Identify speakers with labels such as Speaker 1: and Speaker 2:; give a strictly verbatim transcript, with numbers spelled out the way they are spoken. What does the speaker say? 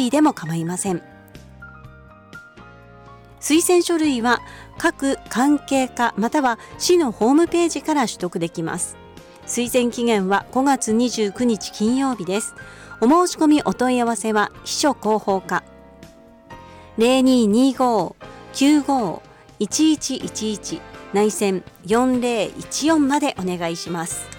Speaker 1: ーでも構いません。推薦書類は各関係課または市のホームページから取得できます。推薦期限はごがつにじゅうくにち金曜日です。お申し込みお問い合わせは秘書広報課 ゼロにーにーごーきゅうごーいちいちいちいち 内線よんゼロいちよんまでお願いします。